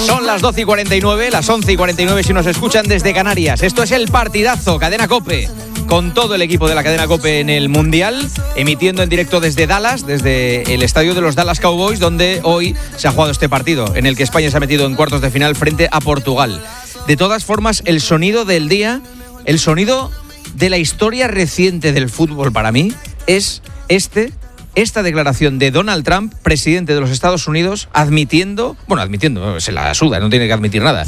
Son las 12:49, las 11:49 si nos escuchan desde Canarias. Esto es el partidazo, Cadena COPE, con todo el equipo de la Cadena COPE en el Mundial, emitiendo en directo desde Dallas, desde el estadio de los Dallas Cowboys, donde hoy se ha jugado este partido, en el que España se ha metido en cuartos de final frente a Portugal. De todas formas, el sonido del día, el sonido de la historia reciente del fútbol para mí, es esta declaración de Donald Trump, presidente de los Estados Unidos, admitiendo, se la suda, no tiene que admitir nada,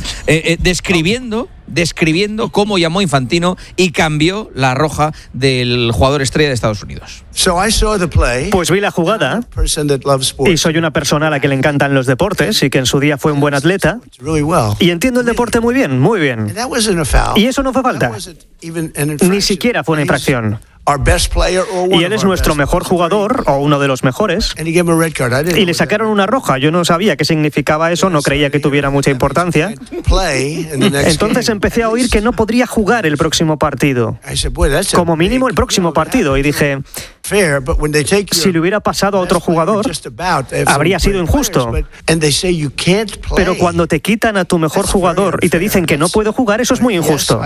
describiendo cómo llamó Infantino y cambió la roja del jugador estrella de Estados Unidos. Pues vi la jugada y soy una persona a la que le encantan los deportes y que en su día fue un buen atleta y entiendo el deporte muy bien, muy bien. Y eso no fue falta, ni siquiera fue una infracción. Y él es nuestro mejor jugador, o uno de los mejores, y le sacaron una roja. Yo no sabía qué significaba eso, no creía que tuviera mucha importancia. Entonces empecé a oír que no podría jugar el próximo partido, como mínimo el próximo partido, y dije, si le hubiera pasado a otro jugador, habría sido injusto. Pero cuando te quitan a tu mejor jugador y te dicen que no puedo jugar, eso es muy injusto.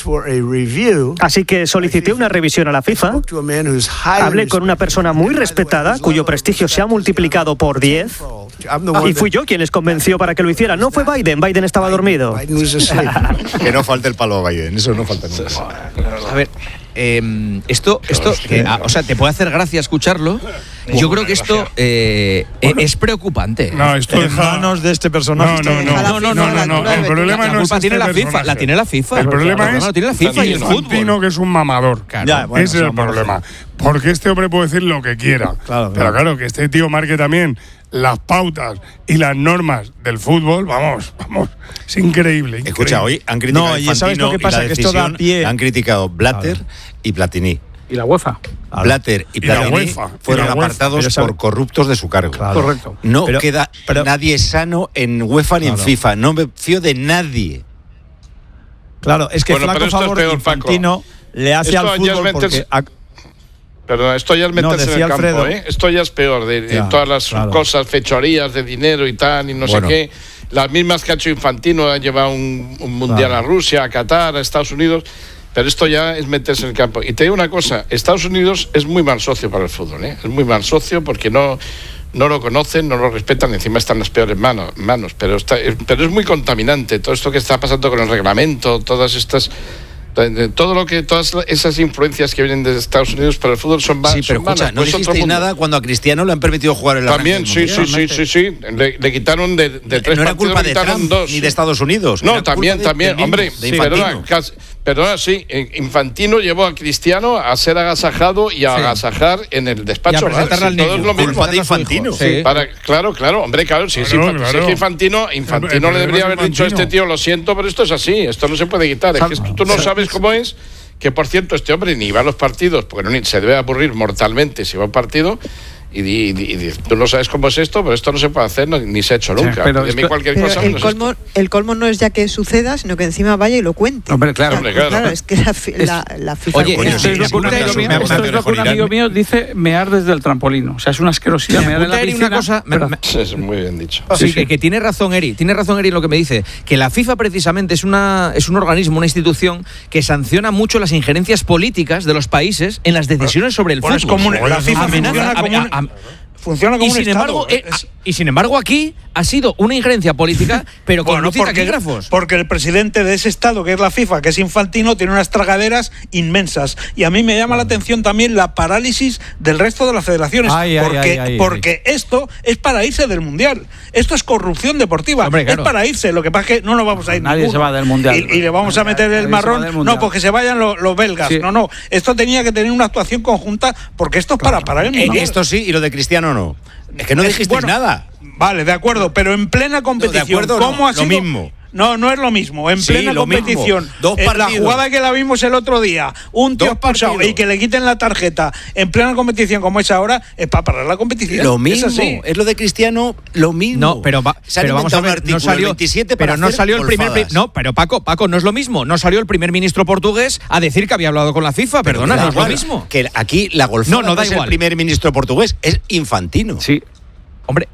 Así que solicité una revisión a la FIFA. Hablé con una persona muy respetada, cuyo prestigio se ha multiplicado por 10, y fui yo quien les convenció para que lo hicieran. No fue Biden estaba dormido. Que no falte el palo a Biden, eso no falta nunca. A ver, esto o sea, te puede hacer gracia escucharlo. Yo creo que esto es preocupante. No, esto en manos de este personaje. No. El problema no es la tiene la FIFA. La tiene la FIFA. El problema es tiene la FIFA y el Infantino, que es un mamador. Claro. Ese es el problema. Porque este hombre puede decir lo que quiera. Pero claro, que este tío marque también las pautas y las normas del fútbol, vamos, es increíble. Escucha, hoy han criticado a Infantino, ¿sabes lo que pasa? y la que esto da pie. Han criticado Blatter y Platini. Y la UEFA. Blatter y Platini fueron apartados por corruptos de su cargo. Correcto. No queda nadie sano en UEFA ni en FIFA. No me fío de nadie. Claro, es que flaco favor de Infantino le hace al fútbol porque... Perdón, esto ya es meterse en el campo, ¿eh? Esto ya es peor, de todas las cosas, fechorías de dinero y tal, y no sé qué. Las mismas que ha hecho Infantino, ha llevado un mundial a Rusia, a Qatar, a Estados Unidos, pero esto ya es meterse en el campo. Y te digo una cosa, Estados Unidos es muy mal socio para el fútbol, ¿eh? Es muy mal socio porque no lo conocen, no lo respetan, encima están en las peores manos, pero es muy contaminante todo esto que está pasando con el reglamento, todas esas influencias que vienen de Estados Unidos para el fútbol son malas. Sí, pero escucha, no dijisteis nada cuando a Cristiano le han permitido jugar en la También, sí. Le quitaron de 3 partidos. No era culpa de Trump 2. ni de Estados Unidos. No, también. Hombre, perdona, sí. Infantino llevó a Cristiano a ser agasajado y a agasajar en el despacho. Todo es lo mismo. Culpa de Infantino. Sí. Claro, hombre, claro. Sí, Infantino le debería haber dicho a este tío, lo siento, pero esto es así. Esto no se puede quitar. Es que tú no sabes cómo es, que por cierto este hombre ni va a los partidos porque se debe aburrir mortalmente si va a un partido y tú no sabes cómo es esto, pero esto no se puede hacer ni se ha hecho nunca. El colmo no es ya que suceda, sino que encima vaya y lo cuente. Hombre, claro. Es que la FIFA... Oye, esto es lo que un amigo mío dice mear desde el trampolín. O sea, es una asquerosidad mear en la piscina. Una cosa, es muy bien dicho. Sí, que tiene razón Eri en lo que me dice, que la FIFA precisamente es un organismo, una institución que sanciona mucho las injerencias políticas de los países en las decisiones sobre el fútbol. La FIFA funciona como un Estado. Y sin embargo aquí ha sido una injerencia política, pero con luz y taquígrafos. Porque el presidente de ese Estado, que es la FIFA, que es Infantino, tiene unas tragaderas inmensas. Y a mí me llama la atención también la parálisis del resto de las federaciones. Porque esto es para irse del Mundial. Esto es corrupción deportiva. Hombre, claro. Es para irse. Lo que pasa es que no nos vamos a ir Nadie se va del Mundial. Y le vamos a meter el marrón. No, porque se vayan los belgas. Sí. No. Esto tenía que tener una actuación conjunta porque esto es para parar el Mundial. Esto sí, y lo de Cristiano no. Es que no dijiste nada. Vale, de acuerdo, pero en plena competición. ¿Cómo ha sido? Lo mismo. No es lo mismo. En plena competición. En la jugada que la vimos el otro día, un tío expulsado y que le quiten la tarjeta en plena competición como es ahora, es para parar la competición. Lo mismo. Es lo de Cristiano, lo mismo. No, pero vamos a ver, no salió 27 pero no salió el primer. No, pero Paco, no es lo mismo. No salió el primer ministro portugués a decir que había hablado con la FIFA. Perdona, no es lo mismo. Que aquí la golfada no da igual. El primer ministro portugués es Infantino. Sí. Hombre,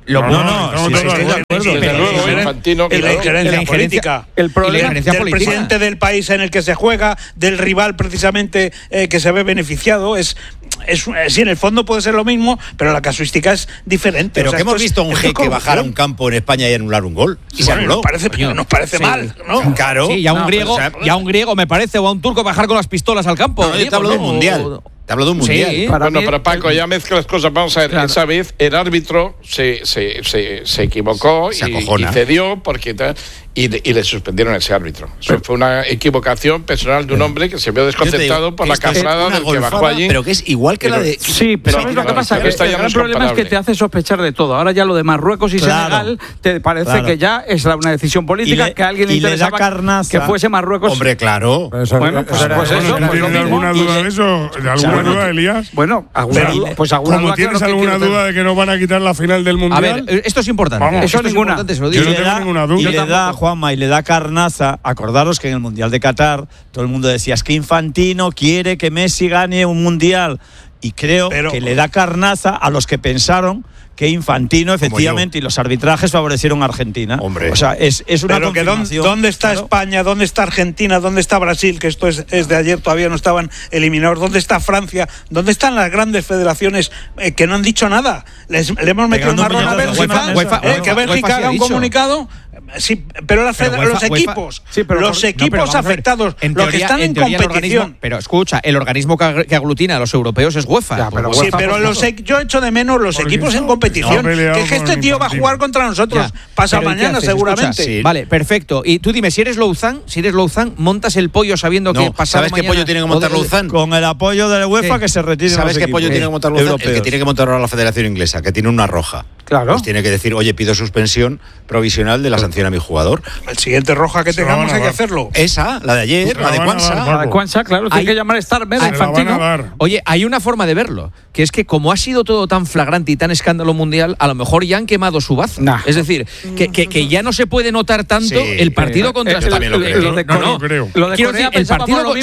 Infantino, y la injerencia política. El problema del presidente del país en el que se juega, del rival precisamente que se ve beneficiado, sí, en el fondo puede ser lo mismo, pero la casuística es diferente. Pero que hemos visto a un jeque bajar a un campo en España y anular un gol. Y se anuló. Nos parece mal, ¿no? Claro. Sí, y a un griego me parece, o a un turco bajar con las pistolas al campo. No, yo te hablo de un mundial. Te hablo de un mundial. Sí, pero Paco, ya mezclas cosas. Vamos a ver, esa vez el árbitro se equivocó y cedió porque y le suspendieron a ese árbitro. Eso fue una equivocación personal de un hombre que se vio desconcertado por la casada del que bajó allí. Pero que es igual que la de... Sí, pero ¿sabes lo que pasa? Que el gran problema es que te hace sospechar de todo. Ahora ya lo de Marruecos y Senegal te parece que ya es una decisión política, que alguien le interesaba que fuese Marruecos. Hombre, claro. Bueno, pues eso. ¿Tienes alguna duda de eso? ¿Alguna duda, Elías? Bueno, ¿Cómo tienes alguna duda de que no van a quitar la final del Mundial? A ver, esto es importante. Eso es ninguna. Yo no tengo ninguna duda. Y le da, Juanma, y le da carnaza. Acordaros que en el Mundial de Qatar todo el mundo decía, es que Infantino quiere que Messi gane un Mundial. Y creo que le da carnaza a los que pensaron que Infantino efectivamente y los arbitrajes favorecieron a Argentina. Hombre. O sea, es una pero confirmación. ¿Dónde está España? ¿Dónde está Argentina? ¿Dónde está Brasil? Que esto es de ayer, todavía no estaban eliminados. ¿Dónde está Francia? ¿Dónde están las grandes federaciones que no han dicho nada? Le hemos metido un marrón a Bélgica, que Bélgica haga un comunicado. Sí, pero los equipos, los equipos afectados, los que están en competición. Pero escucha, el organismo que aglutina a los europeos es UEFA. Yo echo de menos los equipos en competición. Que es que este tío va a jugar contra nosotros. Pasa mañana, seguramente. Sí. Vale, perfecto. Y tú dime, si eres Louzán, montas el pollo sabiendo que pasado ¿sabes qué pollo tiene que montar Louzán? Con el apoyo de la UEFA que se retire. ¿Sabes qué pollo tiene que montar Louzán? El que tiene que montar ahora la Federación Inglesa, que tiene una roja. Claro. Pues tiene que decir, oye, pido suspensión provisional de la sanción a mi jugador. El siguiente roja que tengamos hay que hacerlo. Esa, la de ayer, la de Cuanza. La de Cuanza, claro, tiene que llamar a Starmer, Infantino. Oye, hay una forma de verlo, que es que como ha sido todo tan flagrante y tan escándalo mundial, a lo mejor ya han quemado su baza. Es decir, que ya no se puede notar tanto el partido contra España. No creo. Lo de Corea, el partido,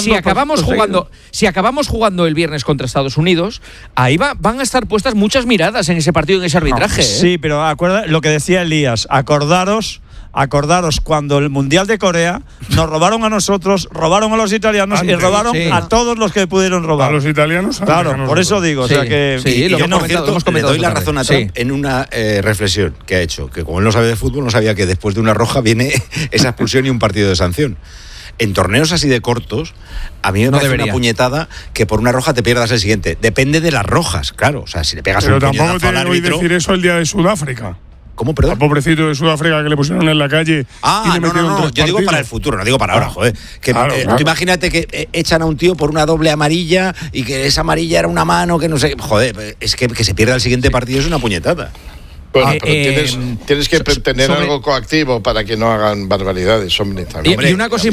si acabamos jugando el viernes contra Estados Unidos, ahí van a estar puestas muchas miradas en ese partido, en ese arbitraje. Sí, pero lo que decía Elías, acordaros cuando el Mundial de Corea nos robaron a nosotros, robaron a los italianos y robaron a todos los que pudieron robar. ¿A los italianos? Claro, por eso digo. O sea que, le doy la razón a Trump en una reflexión que ha hecho, que como él no sabe de fútbol, no sabía que después de una roja viene esa expulsión y un partido de sanción. En torneos así de cortos, a mí me parece una puñetada que por una roja te pierdas el siguiente. Depende de las rojas, claro. O sea, si le pegas un puñetazo al árbitro... Pero tampoco te oí decir eso el día de Sudáfrica. ¿Cómo, perdón? Al pobrecito de Sudáfrica que le pusieron en la calle y le metieron no. Yo digo para el futuro, no digo para ahora, joder. Claro. Tú imagínate que echan a un tío por una doble amarilla y que esa amarilla era una mano, que no sé... Joder, es que se pierda el siguiente partido es una puñetada. Bueno, pero tienes que tener algo coactivo para que no hagan barbaridades, hombre. Y una cosa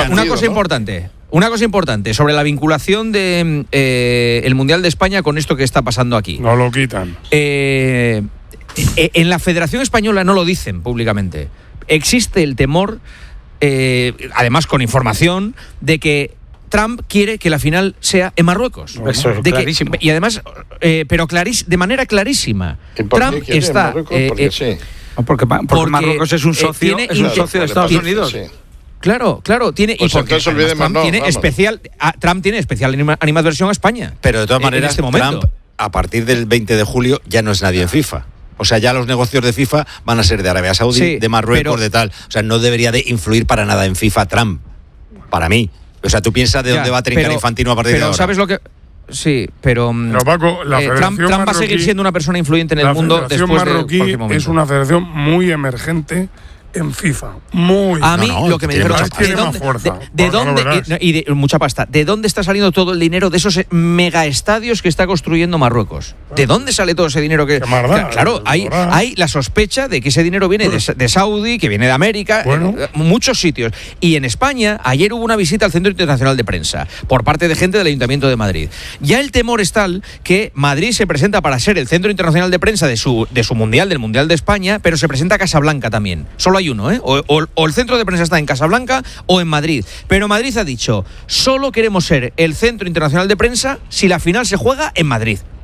importante sobre la vinculación de el Mundial de España con esto que está pasando aquí. No lo quitan. En la Federación Española no lo dicen públicamente. Existe el temor, además con información, de que Trump quiere que la final sea en Marruecos. Eso es clarísimo. Y además, pero de manera clarísima. Trump está... Porque Marruecos es un socio, de Estados Unidos. Sí. Claro, tiene... Pues entonces olvidemos, Trump tiene especial animadversión a España. Pero de todas maneras, Trump, a partir del 20 de julio, ya no es nadie en FIFA. O sea, ya los negocios de FIFA van a ser de Arabia Saudí, de Marruecos, de tal. O sea, no debería de influir para nada en FIFA Trump, para mí. O sea, tú piensas de dónde va a trincar Infantino a partir de ahora. Pero ¿sabes lo que...? Sí, pero Paco, Trump va a seguir siendo una persona influyente en el mundo después de cualquier momento. Es una federación muy emergente en FIFA. A mí lo que me dijeron ¿de dónde y mucha pasta? ¿De dónde está saliendo todo el dinero de esos mega estadios que está construyendo Marruecos? ¿De dónde sale todo ese dinero que claro, hay la sospecha de que ese dinero viene de Saudi, que viene de América, muchos sitios. Y en España ayer hubo una visita al Centro Internacional de Prensa por parte de gente del Ayuntamiento de Madrid. Ya el temor es tal que Madrid se presenta para ser el Centro Internacional de Prensa de su Mundial, del Mundial de España, pero se presenta a Casablanca también. Solo hay uno, o el centro de prensa está en Casablanca o en Madrid. Pero Madrid ha dicho, solo queremos ser el Centro Internacional de Prensa si la final se juega en Madrid.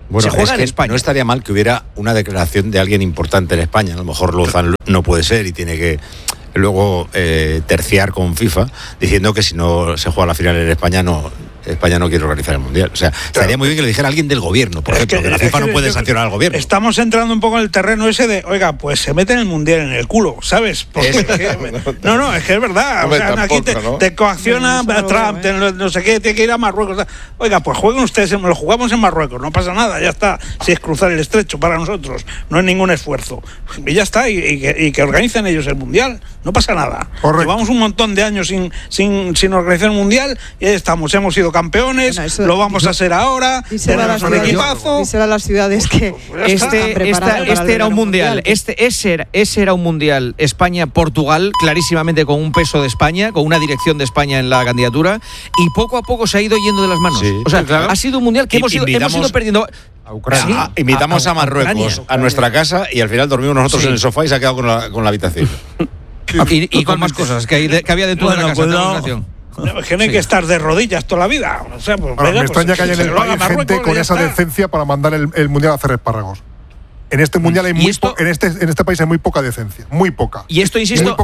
Bueno, se juega en España. No estaría mal que hubiera una declaración de alguien importante en España. A lo mejor Lozano no puede ser y tiene que luego terciar con FIFA diciendo que si no se juega la final en España no quiere organizar el Mundial. O sea, estaría muy bien que lo dijera alguien del gobierno, por ejemplo, que la FIFA no puede sancionar al gobierno. Estamos entrando un poco en el terreno ese de, oiga, pues se meten el Mundial en el culo, ¿sabes? Porque es que es verdad. O sea, aquí te coacciona Trump, no sé qué, tiene que ir a Marruecos. Oiga, pues jueguen ustedes, lo jugamos en Marruecos, no pasa nada, ya está. Si es cruzar el estrecho para nosotros, no es ningún esfuerzo. Y ya está, y que organicen ellos el Mundial, no pasa nada. Correcto. Llevamos un montón de años sin organizar el Mundial y ahí estamos, hemos sido campeones, lo vamos a hacer ahora, tenemos un equipazo. Díselo a las ciudades que este era un mundial. Ese era un mundial España-Portugal, clarísimamente con un peso de España, con una dirección de España en la candidatura, y poco a poco se ha ido yendo de las manos. Sí, o sea, claro. Ha sido un mundial que hemos ido perdiendo. A Ucrania. Invitamos a Marruecos a nuestra casa y al final dormimos nosotros en el sofá y se ha quedado con la habitación. y con más cosas que había dentro de la casa. Es que no hay que estar de rodillas toda la vida. O sea, pues, me extraña que haya en el país gente con esa decencia para mandar el Mundial a hacer espárragos. En este Mundial hay en este país hay muy poca decencia, muy poca. Y esto, insisto,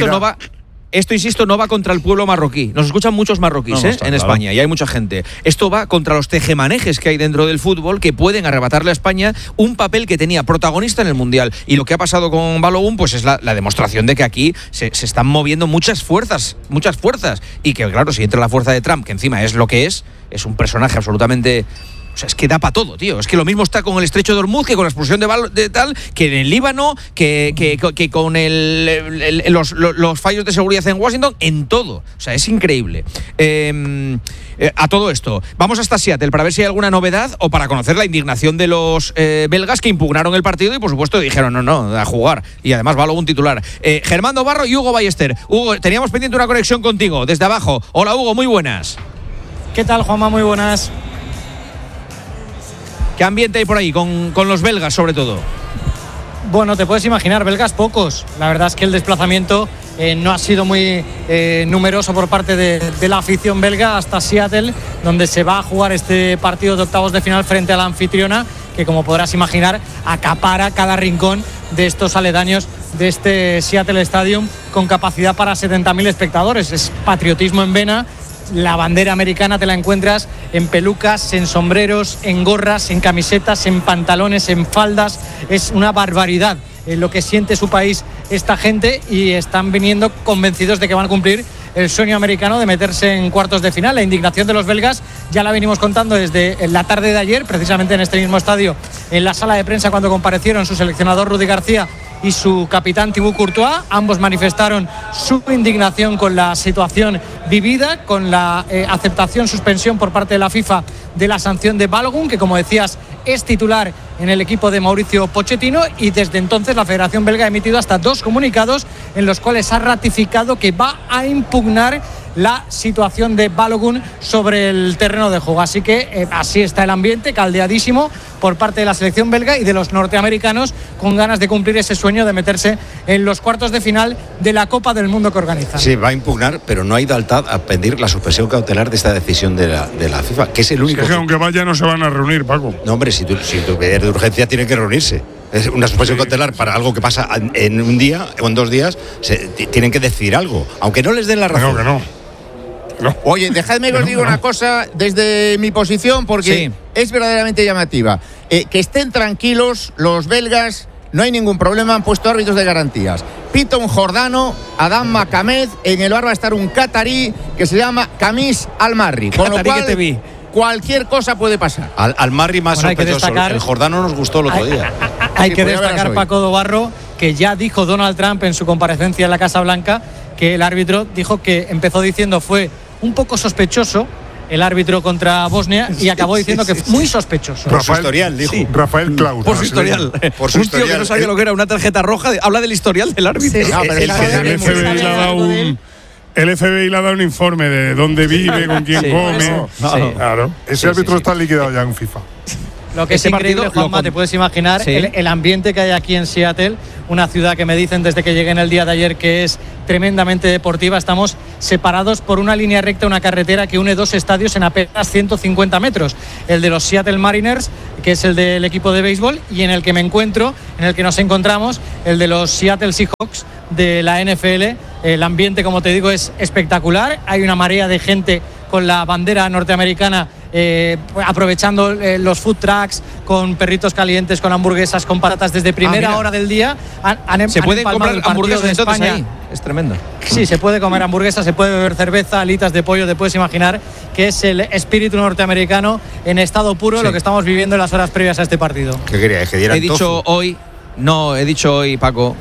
no va contra el pueblo marroquí. Nos escuchan muchos marroquíes en España y hay mucha gente. Esto va contra los tejemanejes que hay dentro del fútbol que pueden arrebatarle a España un papel que tenía protagonista en el Mundial. Y lo que ha pasado con Balogun pues es la demostración de que aquí se están moviendo muchas fuerzas. Y que, claro, si entra la fuerza de Trump, que encima es lo que es un personaje absolutamente... O sea, es que da para todo, tío. Es que lo mismo está con el estrecho de Hormuz, que con la expulsión de tal, que en el Líbano, que con los fallos de seguridad en Washington, en todo. O sea, es increíble. A todo esto, vamos hasta Seattle para ver si hay alguna novedad o para conocer la indignación de los belgas que impugnaron el partido y, por supuesto, dijeron no, a jugar. Y además va luego un titular. Germán Barro y Hugo Ballester. Hugo, teníamos pendiente una conexión contigo desde abajo. Hola, Hugo, muy buenas. ¿Qué tal, Juanma? Muy buenas. ¿Qué ambiente hay por ahí con los belgas, sobre todo? Bueno, te puedes imaginar, belgas pocos. La verdad es que el desplazamiento no ha sido muy numeroso por parte de la afición belga hasta Seattle, donde se va a jugar este partido de octavos de final frente a la anfitriona, que, como podrás imaginar, acapara cada rincón de estos aledaños de este Seattle Stadium, con capacidad para 70.000 espectadores. Es patriotismo en vena. La bandera americana te la encuentras en pelucas, en sombreros, en gorras, en camisetas, en pantalones, en faldas. Es una barbaridad lo que siente su país esta gente, y están viniendo convencidos de que van a cumplir el sueño americano de meterse en cuartos de final. La indignación de los belgas ya la venimos contando desde la tarde de ayer, precisamente en este mismo estadio, en la sala de prensa, cuando comparecieron su seleccionador Rudy García y su capitán Thibaut Courtois. Ambos manifestaron su indignación con la situación vivida, con la aceptación, suspensión por parte de la FIFA de la sanción de Balogun, que, como decías, es titular en el equipo de Mauricio Pochettino, y desde entonces la Federación Belga ha emitido hasta 2 comunicados en los cuales ha ratificado que va a impugnar la situación de Balogun sobre el terreno de juego. Así que así está el ambiente, caldeadísimo por parte de la selección belga y de los norteamericanos, con ganas de cumplir ese sueño de meterse en los cuartos de final de la Copa del Mundo que organiza. Sí, va a impugnar, pero no ha ido al TAD a pedir la suspensión cautelar de esta decisión de la FIFA, que es el único... Es que aunque vaya no se van a reunir, Paco. No, hombre, si tu pedir de urgencia tiene que reunirse. Es una suspensión cautelar para algo que pasa en un día o en 2 días. Tienen que decir algo, aunque no les den la razón. No. Oye, dejadme que os diga una cosa desde mi posición, porque es verdaderamente llamativa. Que estén tranquilos los belgas, no hay ningún problema, han puesto árbitros de garantías. Pita un jordano, Adam Macamed, en el bar va a estar un catarí que se llama Kamis Al-Marri. Con lo cual, cualquier cosa puede pasar. Al-Marri más sospechoso. El jordano nos gustó el otro día. Hay que destacar, Paco Dobarro, que ya dijo Donald Trump en su comparecencia en la Casa Blanca que el árbitro dijo que empezó diciendo fue un poco sospechoso el árbitro contra Bosnia, y acabó diciendo que muy sospechoso. Por su historial, dijo. Sí. Rafael Claus. Por su historial. Por su historial. Tío que no sabía lo que era una tarjeta roja, habla del historial del árbitro. Sí. No, pero el FBI le ha dado un informe de dónde vive, con quién come. Claro. Ese árbitro está liquidado ya en FIFA. Lo que es increíble, Juanma, te puedes imaginar el ambiente que hay aquí en Seattle, una ciudad que me dicen desde que llegué en el día de ayer que es tremendamente deportiva. Estamos separados por una línea recta, una carretera que une dos estadios en apenas 150 metros. El de los Seattle Mariners, que es el del equipo de béisbol, y en el que nos encontramos, el de los Seattle Seahawks de la NFL. El ambiente, como te digo, es espectacular. Hay una marea de gente con la bandera norteamericana, aprovechando los food trucks, con perritos calientes, con hamburguesas, con patatas desde primera hora del día. Se pueden comer hamburguesas de España. Ahí. Es tremendo. Sí, se puede comer hamburguesas, se puede beber cerveza, alitas de pollo. Te puedes imaginar que es el espíritu norteamericano en estado puro, lo que estamos viviendo en las horas previas a este partido. ¿Qué querías? ¿Que dieran he dicho hoy, Paco,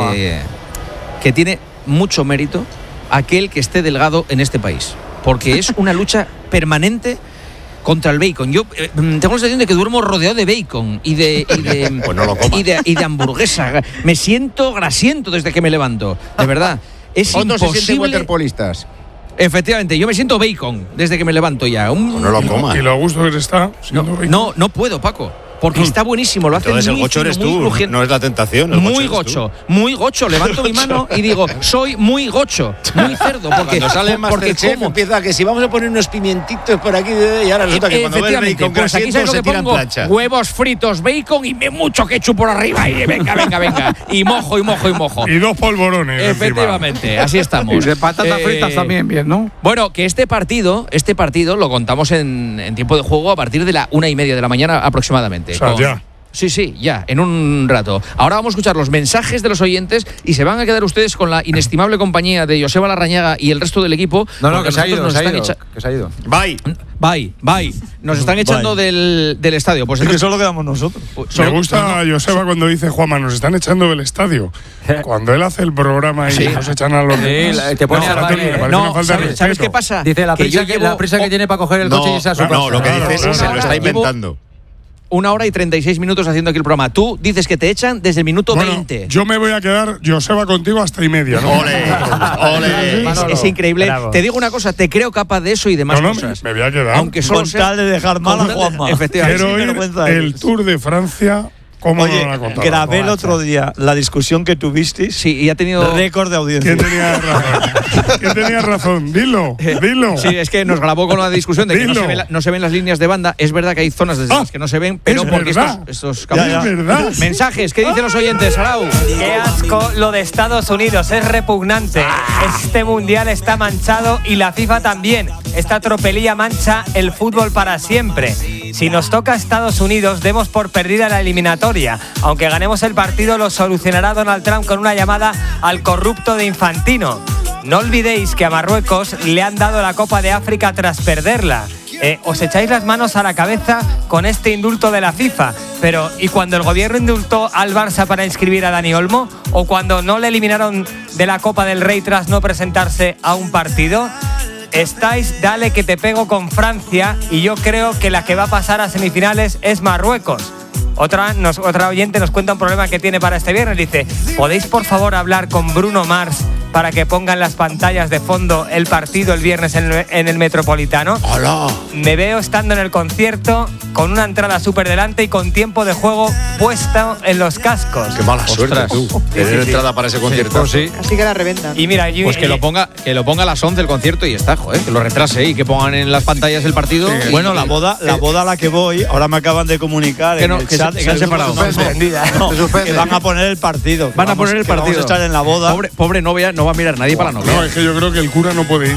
que tiene mucho mérito aquel que esté delgado en este país, porque es una lucha permanente contra el bacon. Yo tengo la sensación de que duermo rodeado de bacon y de pues no lo comas. y de hamburguesa. Me siento grasiento desde que me levanto, de verdad. Es ¿Cuántos imposible. se sienten waterpolistas? Efectivamente, yo me siento bacon desde que me levanto ya. No lo comas. ¿Y lo a gusto que está? No puedo, Paco. Porque está buenísimo, lo hace entonces muy el gocho fino, eres tú, crujiente. no es la tentación. Muy gocho. Levanto mi mano y digo, soy muy gocho, muy cerdo. Porque cuando sale Masterchef empieza que si vamos a poner unos pimientitos por aquí y ahora resulta que cuando ve el bacon pues aquí grasiento se tiran plancha. Huevos fritos, bacon y mucho ketchup por arriba y venga. Y mojo. Y 2 polvorones. Efectivamente, encima. Así estamos. Y de patatas fritas también bien, ¿no? Bueno, que este partido lo contamos en tiempo de juego a partir de la 1:30 de la mañana aproximadamente. O sea, ya. Sí, ya, en un rato. Ahora vamos a escuchar los mensajes de los oyentes y se van a quedar ustedes con la inestimable compañía de Joseba Larrañaga y el resto del equipo. No, que se ha ido. Bye. Nos están echando del estadio. Pues es que solo quedamos nosotros. Me gusta a Joseba cuando dice, Juanma, nos están echando del estadio. Cuando él hace el programa y nos echan a los demás. Te pone ¿sabes qué pasa? Dice la prisa que tiene para coger el coche y irse a su casa. No, lo que dice es se lo está inventando. 1 hora y 36 minutos haciendo aquí el programa. Tú dices que te echan desde el minuto 20. Yo me voy a quedar, Joseba, contigo hasta 1:30, ¿no? ¡Ole! Es increíble. Bravo. Te digo una cosa, te creo capaz de eso y de más cosas. Me voy a quedar. Aunque solo con tal de dejar mal a Juanma. Efectivamente. Quiero ir el Tour de Francia. ¿Cómo Oye, no la contaba? grabé el otro día la discusión que tuvisteis. Sí, y ha tenido récord de audiencia. ¿Quién tenía razón? Dilo. Sí, es que nos grabó con la discusión de que no se ven las líneas de banda. Es verdad que hay zonas desde las que no se ven, pero porque estos cambios. Es verdad. Mensajes, ¿qué dicen los oyentes, Arau? Qué asco lo de Estados Unidos, es repugnante. Este mundial está manchado y la FIFA también. Esta tropelía mancha el fútbol para siempre. Si nos toca Estados Unidos, demos por perdida la eliminatoria. Aunque ganemos el partido, lo solucionará Donald Trump con una llamada al corrupto de Infantino. No olvidéis que a Marruecos le han dado la Copa de África tras perderla. Os echáis las manos a la cabeza con este indulto de la FIFA. Pero, ¿y cuando el gobierno indultó al Barça para inscribir a Dani Olmo? ¿O cuando no le eliminaron de la Copa del Rey tras no presentarse a un partido? Estáis, dale que te pego con Francia, y yo creo que la que va a pasar a semifinales es Marruecos. Otra oyente nos cuenta un problema que tiene para este viernes. Dice, ¿podéis por favor hablar con Bruno Mars para que pongan las pantallas de fondo el partido el viernes en el Metropolitano? ¡Hola! Me veo estando en el concierto con una entrada súper delante y con tiempo de juego puesto en los cascos. ¡Qué mala suerte tú! Tener entrada para ese concierto. Sí. Así que la reventan. Y mira, pues que lo ponga a las 11 el concierto y está, joder, que lo retrase y que pongan en las pantallas el partido. Sí, bueno, la boda a la que voy, ahora me acaban de comunicar que se han separado. Que van a poner el partido. Van a poner el partido. Vamos a estar en la boda. Pobre novia, no va a mirar nadie para la novia. No, es que yo creo que el cura no puede ir.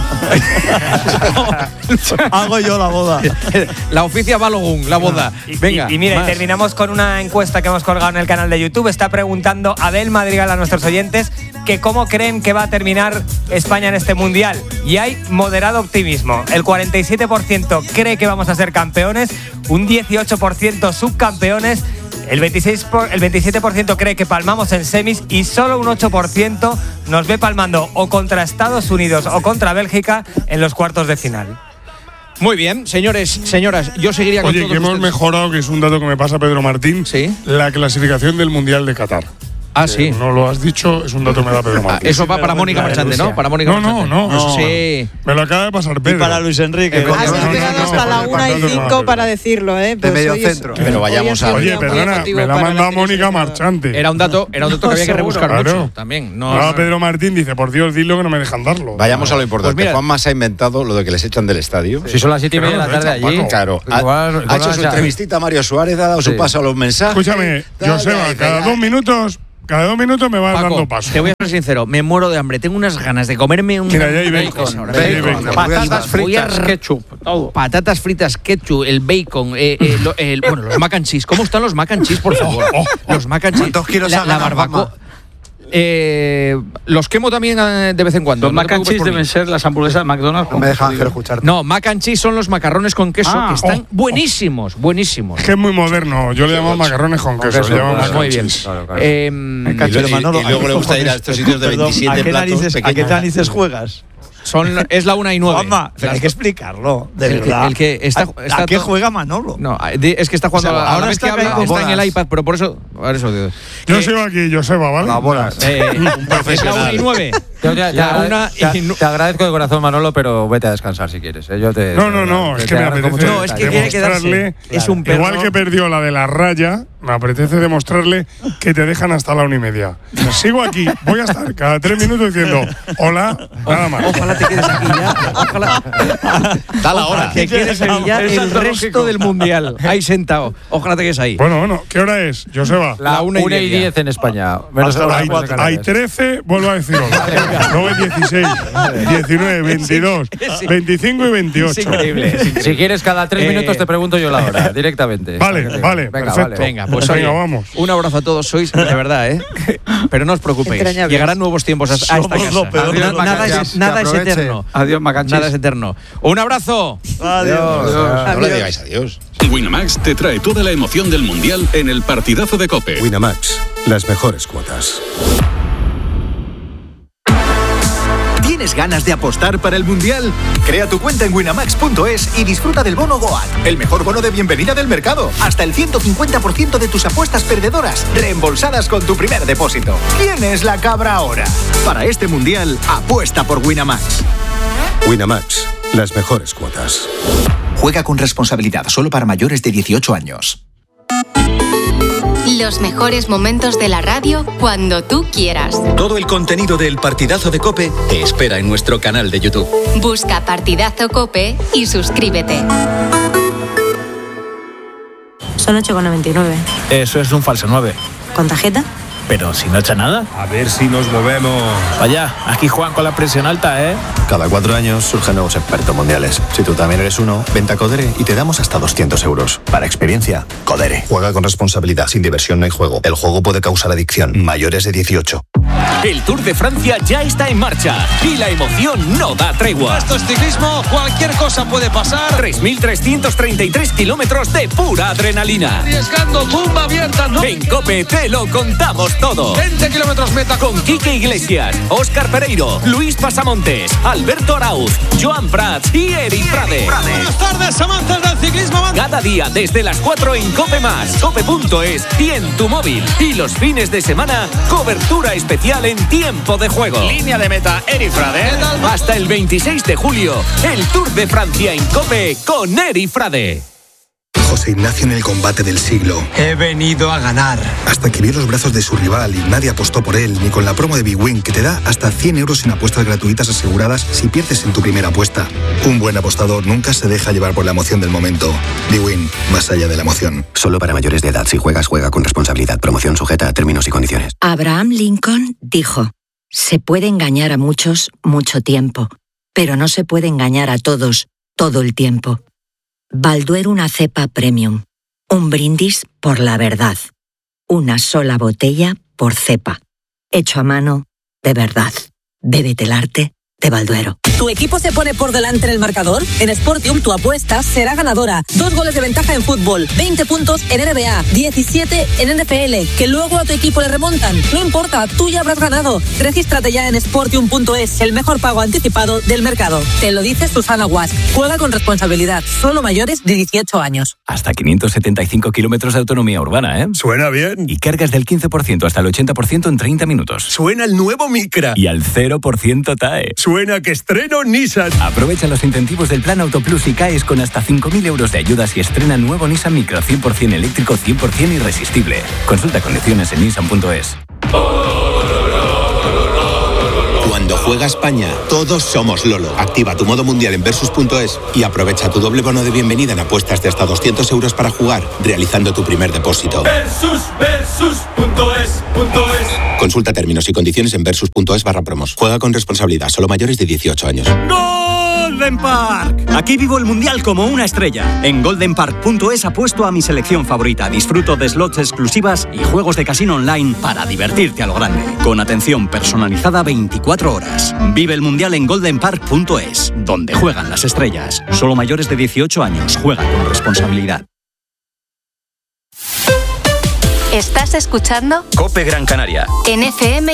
Hago yo la boda. La oficia Balogun, la boda. Venga. Y mira, terminamos con una encuesta que hemos colgado en el canal de YouTube. Está preguntando Abel Madrigal a nuestros oyentes que cómo creen que va a terminar España en este mundial. Y hay moderado optimismo. El 47% cree que vamos a ser campeones, un 18% subcampeones. El 27% cree que palmamos en semis y solo un 8% nos ve palmando o contra Estados Unidos o contra Bélgica en los cuartos de final. Muy bien, señores, señoras, yo seguiría con Oye, todos que hemos ustedes. mejorado, que es un dato que me pasa Pedro Martín, ¿sí? La clasificación del Mundial de Qatar. Ah, sí. No lo has dicho, es un dato que me da Pedro Martín. Eso va para Mónica Marchante, ¿no? Para Mónica Marchante. No. Sí. Me lo acaba de pasar Pedro. Y para Luis Enrique. Has esperado hasta la 1:05 para decirlo, ¿eh? De medio centro. Pero vayamos a... Oye, perdona, me la ha mandado Mónica Marchante. Era un dato que había que rebuscar mucho. También. No, Pedro Martín dice, por Dios, dilo que no me dejan darlo. Vayamos a lo importante. Pues Juanma se ha inventado lo de que les echan del estadio. Si son las 7:30 de la tarde allí. Claro. Ha hecho su entrevistita a Mario Suárez, ha dado su paso a los mensajes. Escúchame, Joseba, cada 2 minutos me vas dando paso. Te voy a ser sincero, me muero de hambre. Tengo unas ganas de comerme un... Mira, ya hay bacon. Patatas fritas, ketchup, todo. Patatas fritas, ketchup, el bacon, bueno, los mac and cheese. ¿Cómo están los mac and cheese, por favor? Los mac and cheese. ¿Cuántos kilos la barbacoa. Los quemo también de vez en cuando. Los mac and cheese deben ser las hamburguesas de McDonald's. No me dejan escucharte. No, mac and cheese son los macarrones con queso que están buenísimos. Es que es muy moderno. Yo le llamo macarrones con queso. Muy bien. Y luego le gusta ir a estos sitios de 27 platos. ¿A qué narices juegas? Es la 1:09. Juanma, hay que explicarlo, de verdad. ¿A qué juega Manolo? No, es que está jugando ahora está en el iPad, pero por eso digo. Yo sigo aquí, Joseba, ¿vale? Un profesional. Es la 1:09. Te agradezco de corazón, Manolo, pero vete a descansar si quieres. No, es que me apetece. No, es que quiere quedarse. Es un perro. Igual que perdió la de la raya, me apetece demostrarle que te dejan hasta la 1:30. Sigo aquí, voy a estar cada 3 minutos diciendo hola, nada más. Ojalá te quedes aquí ya. Ojalá. Da la hora. Te quedes aquí ya el resto del mundial. Ahí sentado. Ojalá te quedes ahí. Bueno, ¿qué hora es, Joseba? La 1:10 en España. Hay 13, vuelvo a decir hola. Luego hay 16, 19, 22, 25 y 28. Es increíble. Si quieres, cada 3 minutos te pregunto yo la hora, directamente. Vale, perfecto. Venga, vamos. Un abrazo a todos, sois de verdad, ¿eh? Pero no os preocupéis. Llegarán nuevos tiempos a esta casa. Nada es eterno. Adiós, Macanchis. Nada es eterno. Un abrazo. Adiós. No le digáis adiós. Winamax te trae toda la emoción del Mundial en el partidazo de COPE. Winamax, las mejores cuotas. ¿Tienes ganas de apostar para el Mundial? Crea tu cuenta en winamax.es y disfruta del bono Goat, el mejor bono de bienvenida del mercado. Hasta el 150% de tus apuestas perdedoras reembolsadas con tu primer depósito. ¿Quién es la cabra ahora? Para este Mundial, apuesta por Winamax. Winamax, las mejores cuotas. Juega con responsabilidad, solo para mayores de 18 años. Los mejores momentos de la radio cuando tú quieras. Todo el contenido del Partidazo de COPE te espera en nuestro canal de YouTube. Busca Partidazo COPE y suscríbete. Son 8,99. Eso es un falso 9. ¿Con tarjeta? Pero si no echa nada. A ver si nos movemos. Vaya, aquí juegan con la presión alta, ¿eh? Cada 4 años surgen nuevos expertos mundiales. Si tú también eres uno, vente a Codere y te damos hasta 200 euros. Para experiencia, Codere. Juega con responsabilidad. Sin diversión no hay juego. El juego puede causar adicción. Mayores de 18. El Tour de Francia ya está en marcha y la emoción no da tregua. Esto es ciclismo, cualquier cosa puede pasar. 3.333 kilómetros de pura adrenalina. Arriesgando, tumba abierta, ¿no? En COPE te lo contamos todo. 20 kilómetros meta. Con Quique Iglesias, Óscar Pereiro, Luis Pasamontes, Alberto Arauz, Joan Prats y Eric Frade. Buenas tardes, amantes del ciclismo. Cada día desde las 4 en COPE+, cope.es y en tu móvil. Y los fines de semana, cobertura especial en tiempo de juego. Línea de meta, Eric Frade. Hasta el 26 de julio, el Tour de Francia en COPE con Eric Frade. José Ignacio en el combate del siglo. He venido a ganar. Hasta que vio los brazos de su rival y nadie apostó por él, ni con la promo de Big Win, que te da hasta 100 euros en apuestas gratuitas aseguradas si pierdes en tu primera apuesta. Un buen apostador nunca se deja llevar por la emoción del momento. Big Win, más allá de la emoción. Solo para mayores de edad. Si juegas, juega con responsabilidad. Promoción sujeta a términos y condiciones. Abraham Lincoln dijo: se puede engañar a muchos mucho tiempo, pero no se puede engañar a todos todo el tiempo. Balduero, una cepa premium. Un brindis por la verdad. Una sola botella por cepa. Hecho a mano, de verdad. Bébete el arte de Balduero. ¿Tu equipo se pone por delante en el marcador? En Sportium tu apuesta será ganadora. 2 goles de ventaja en fútbol, 20 puntos en NBA, 17 en NFL, que luego a tu equipo le remontan. No importa, tú ya habrás ganado. Regístrate ya en Sportium.es, el mejor pago anticipado del mercado. Te lo dice Susana Guas. Juega con responsabilidad. Solo mayores de 18 años. Hasta 575 kilómetros de autonomía urbana, ¿eh? Suena bien. Y cargas del 15% hasta el 80% en 30 minutos. Suena el nuevo Micra. Y al 0% TAE. Suena que estreno Nissan. Aprovecha los incentivos del Plan Auto Plus y caes con hasta 5.000 euros de ayudas y estrena nuevo Nissan Micra 100% eléctrico, 100% irresistible. Consulta condiciones en nissan.es. Cuando juega España, todos somos Lolo. Activa tu modo mundial en Versus.es y aprovecha tu doble bono de bienvenida en apuestas de hasta 200 euros para jugar, realizando tu primer depósito. Versus.es. Consulta términos y condiciones en Versus.es/promos. Juega con responsabilidad, solo mayores de 18 años. Golden Park. Aquí vivo el mundial como una estrella. En goldenpark.es apuesto a mi selección favorita. Disfruto de slots exclusivas y juegos de casino online para divertirte a lo grande. Con atención personalizada 24 horas. Vive el mundial en goldenpark.es, donde juegan las estrellas. Solo mayores de 18 años. Juega con responsabilidad. ¿Estás escuchando? COPE Gran Canaria. En FM